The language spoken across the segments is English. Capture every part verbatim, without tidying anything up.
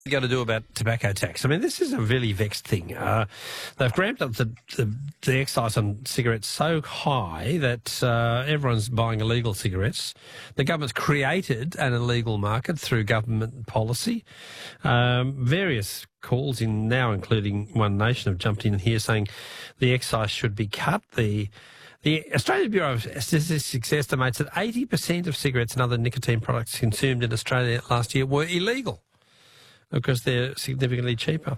Got to do about tobacco tax? I mean, this is a really vexed thing. Uh, they've ramped up the, the, the excise on cigarettes so high that uh, everyone's buying illegal cigarettes. The government's created an illegal market through government policy. Um, various calls in now, including One Nation, have jumped in here saying the excise should be cut. The The Australian Bureau of Statistics estimates that eighty percent of cigarettes and other nicotine products consumed in Australia last year were illegal, because they're significantly cheaper.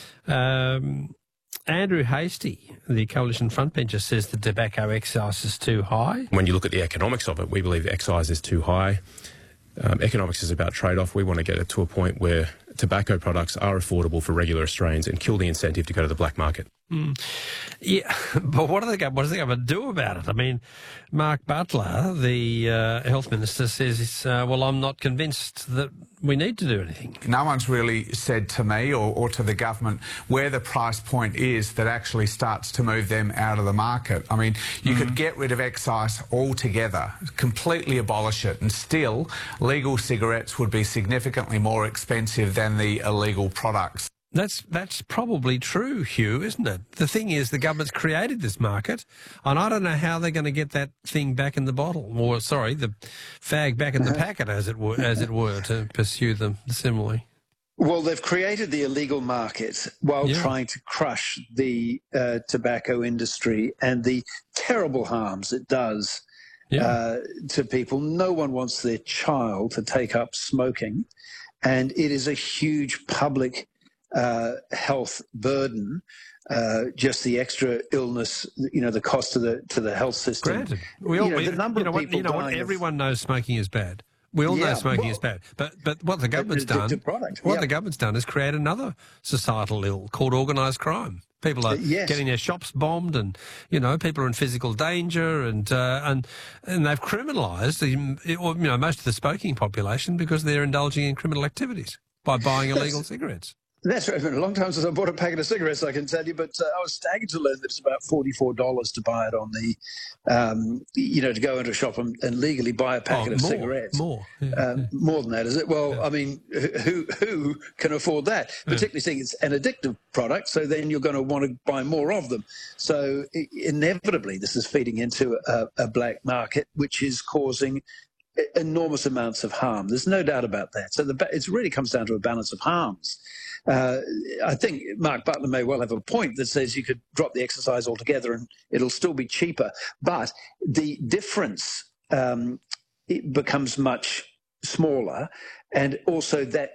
Um, Andrew Hastie, the Coalition frontbencher, says the tobacco excise is too high. When you look at the economics of it, we believe the excise is too high. Um, economics is about trade-off. We want to get it to a point where tobacco products are affordable for regular Australians and kill the incentive to go to the black market. Mm. Yeah, but what are they, what is the government do about it? I mean, Mark Butler, the uh, health minister, says, uh, well, I'm not convinced that we need to do anything. No one's really said to me or, or to the government where the price point is that actually starts to move them out of the market. I mean, you mm-hmm. could get rid of excise altogether, completely abolish it, and still legal cigarettes would be significantly more expensive than the illegal products. That's that's probably true, Hugh, isn't it? The thing is, the government's created this market, and I don't know how they're going to get that thing back in the bottle, or sorry, the fag back in the packet, as it were, as it were, to pursue them similarly. Well, they've created the illegal market while Yeah. trying to crush the uh, tobacco industry and the terrible harms it does Yeah. uh, to people. No one wants their child to take up smoking, and it is a huge public Uh, health burden, uh, just the extra illness, you know, the cost to the to the health system. Granted, we all, you know, we, the number you know of what, people you know what, dying of- everyone knows smoking is bad. We all know Yeah, smoking well, is bad, but but what the government's an addictive done, product, what yeah. the government's done is create another societal ill called organised crime. People are Uh, yes. getting their shops bombed, and you know people are in physical danger, and uh, and and they've criminalised the, you know, most of the smoking population because they're indulging in criminal activities by buying illegal cigarettes. That's right. It's been a long time since I bought a packet of cigarettes, I can tell you, but uh, I was staggered to learn that it's about forty-four dollars to buy it on the, um, you know, to go into a shop and, and legally buy a packet Oh, of more, cigarettes. more, yeah, um, yeah. More than that, is it? Well, I mean, who who can afford that? Particularly seeing it's an addictive product, so then you're going to want to buy more of them. So i- inevitably, this is feeding into a, a black market, which is causing enormous amounts of harm. There's no doubt about that. So the, ba- it really comes down to a balance of harms. Uh, I think Mark Butler may well have a point that says you could drop the exercise altogether and it'll still be cheaper. But the difference um, it becomes much smaller, and also that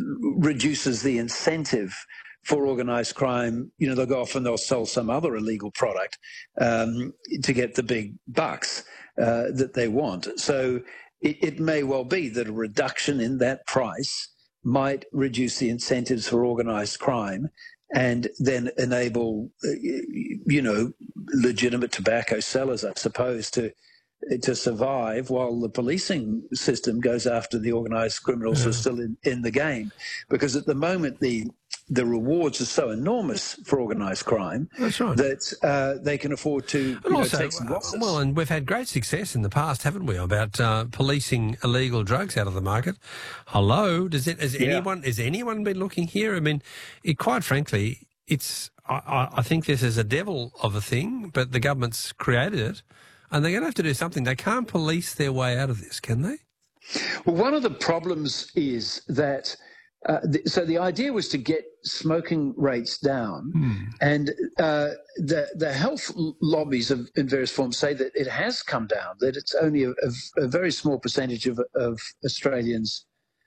reduces the incentive for organised crime. You know, they'll go off and they'll sell some other illegal product um, to get the big bucks uh, that they want. So it, it may well be that a reduction in that price might reduce the incentives for organised crime and then enable, uh, you know, legitimate tobacco sellers, I suppose, to to survive while the policing system goes after the organised criminals who are still in, in the game. Because at the moment, the the rewards are so enormous for organised crime That's right. that uh, they can afford to you And know, also, take some losses. well, and we've had great success in the past, haven't we, about uh, policing illegal drugs out of the market? Hello, does it? Has Yeah. anyone? Has anyone been looking here? I mean, it, quite frankly, it's. I, I I think this is a devil of a thing, but the government's created it, and they're going to have to do something. They can't police their way out of this, can they? Well, one of the problems is that, uh, the, so the idea was to get smoking rates down, and uh, the the health l- lobbies of, in various forms say that it has come down, that it's only a, a, a very small percentage of, of Australians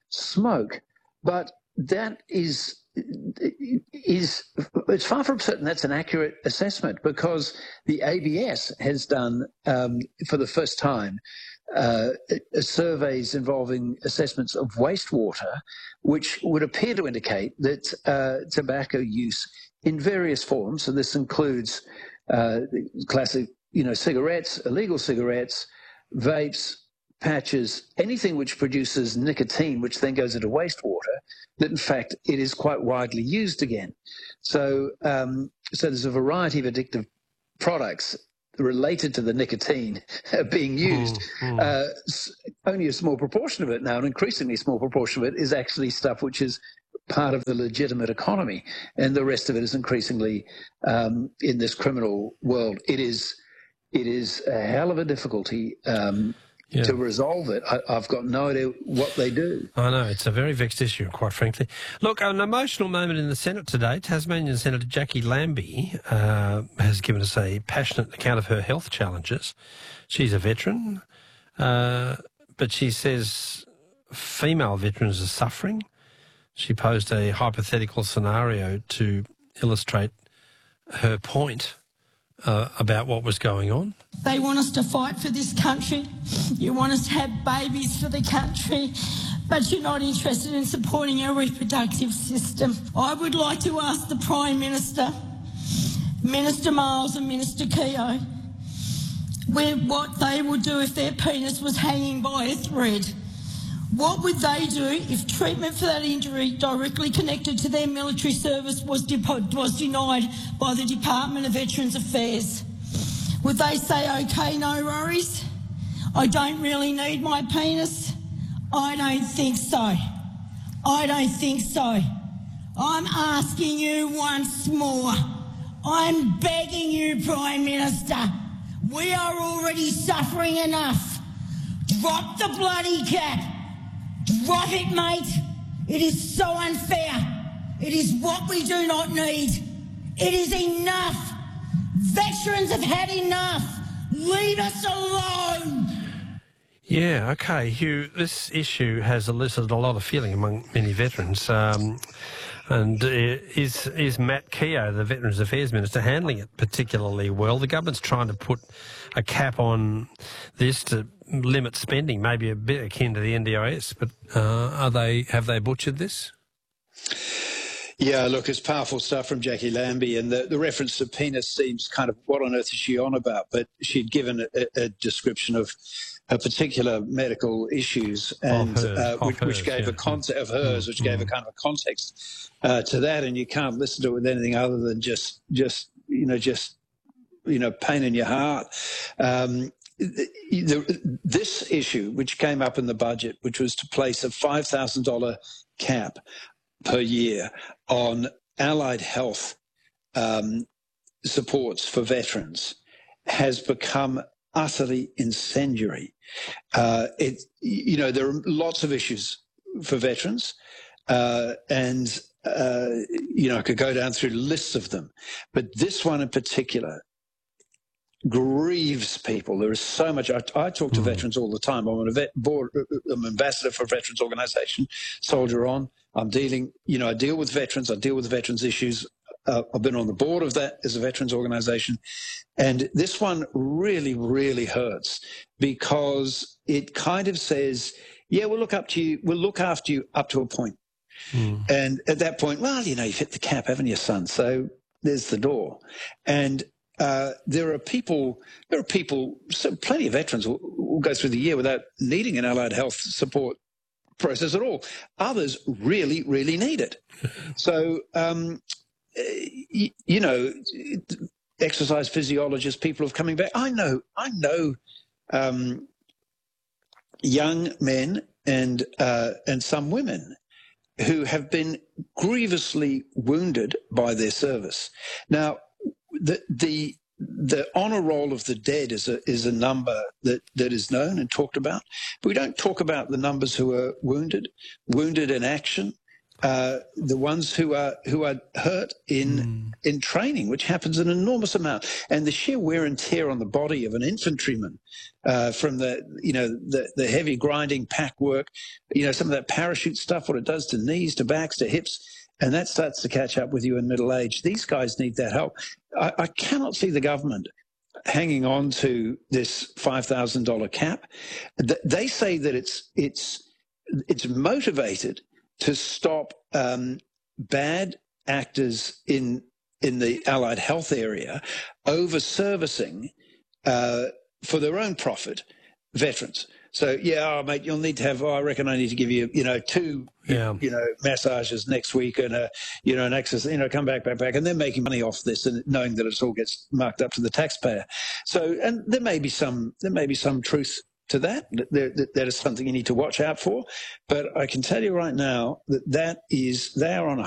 smoke, but that is is it's far from certain that's an accurate assessment, because the A B S has done um, for the first time uh, surveys involving assessments of wastewater, which would appear to indicate that uh, tobacco use in various forms, and this includes uh, the classic, you know, cigarettes, illegal cigarettes, vapes, patches, anything which produces nicotine, which then goes into wastewater, that in fact it is quite widely used again. So, um, so there's a variety of addictive products related to the nicotine being used. Mm, mm. Uh, s- only a small proportion of it now, an increasingly small proportion of it, is actually stuff which is part of the legitimate economy, and the rest of it is increasingly um, in this criminal world. It is, it is a hell of a difficulty um, yeah. to resolve it. I, I've got no idea what they do. I know, it's a very vexed issue, quite frankly. Look, an emotional moment in the Senate today. Tasmanian Senator Jackie Lambie uh, has given us a passionate account of her health challenges. She's a veteran, uh, but she says female veterans are suffering. She posed a hypothetical scenario to illustrate her point uh, about what was going on. They want us to fight for this country. You want us to have babies for the country, but you're not interested in supporting our reproductive system. I would like to ask the Prime Minister, Minister Miles and Minister Keogh, where, what they would do if their penis was hanging by a thread. What would they do if treatment for that injury directly connected to their military service was, was denied by the Department of Veterans Affairs? Would they say, OK, no worries, I don't really need my penis? I don't think so. I don't think so. I'm asking you once more. I'm begging you, Prime Minister. We are already suffering enough. Drop the bloody cap. Drop it, mate. It is so unfair. It is what we do not need. It is enough. Veterans have had enough. Leave us alone. Yeah, okay, Hugh, this issue has elicited a lot of feeling among many veterans. Um, and uh, is is Matt Keogh, the Veterans Affairs Minister, handling it particularly well? The government's trying to put a cap on this to limit spending, maybe a bit akin to the N D I S, but uh, are they have they butchered this? Yeah, look, it's powerful stuff from Jackie Lambie, and the, the reference to penis seems kind of, what on earth is she on about? But she'd given a, a description of her particular medical issues, and hers, uh, which, hers, which gave yeah. a context of hers, which mm-hmm. gave a kind of a context uh, to that, and you can't listen to it with anything other than just, just you know, just you know, pain in your heart. Um, the, the, this issue, which came up in the budget, which was to place a five thousand dollars cap per year on allied health um, supports for veterans, has become utterly incendiary. Uh, it, you know, there are lots of issues for veterans, uh, and uh, you know, I could go down through lists of them, but this one in particular grieves people. There is so much. I, I talk to mm. veterans all the time. I'm a vet board, I'm ambassador for a veterans organisation, Soldier On. I'm dealing, you know, I deal with veterans. I deal with veterans issues. Uh, I've been on the board of that as a veterans organisation, and this one really, really hurts because it kind of says, "Yeah, we'll look up to you. We'll look after you up to a point." Mm. And at that point, well, you know, you've hit the cap, haven't you, son? So there's the door, and. Uh, there are people, there are people, so plenty of veterans will, will go through the year without needing an allied health support process at all. Others really, really need it. So, um, you, you know, exercise physiologists, people are coming back. I know, I know um, young men and uh, and some women who have been grievously wounded by their service. Now, The, the the honour roll of the dead is a is a number that, that is known and talked about, but we don't talk about the numbers who are wounded, wounded in action, uh, the ones who are who are hurt in mm. in training, which happens an enormous amount, and the sheer wear and tear on the body of an infantryman uh, from the you know the the heavy grinding pack work, you know some of that parachute stuff, what it does to knees, to backs, to hips. And that starts to catch up with you in middle age. These guys need that help. I, I cannot see the government hanging on to this five thousand dollars cap. They say that it's it's it's motivated to stop um, bad actors in in the allied health area over servicing uh, for their own profit veterans. So, yeah, oh, mate, you'll need to have, oh, I reckon I need to give you, you know, two, yeah. you know, massages next week and, a, you know, an exercise, you know, come back, back, back. And they're making money off this and knowing that it all gets marked up to the taxpayer. So, and there may be some, there may be some truth to that. That, that is something you need to watch out for. But I can tell you right now that that is, they are on a